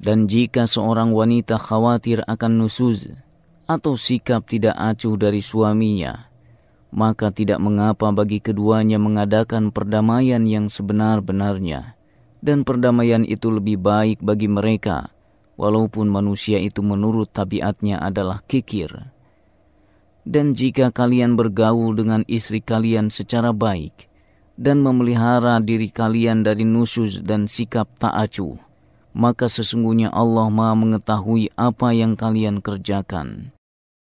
Dan jika seorang wanita khawatir akan nusuz atau sikap tidak acuh dari suaminya, maka tidak mengapa bagi keduanya mengadakan perdamaian yang sebenar-benarnya. Dan perdamaian itu lebih baik bagi mereka, walaupun manusia itu menurut tabiatnya adalah kikir. Dan jika kalian bergaul dengan istri kalian secara baik, dan memelihara diri kalian dari nusuz dan sikap tak acuh, maka sesungguhnya Allah Maha mengetahui apa yang kalian kerjakan.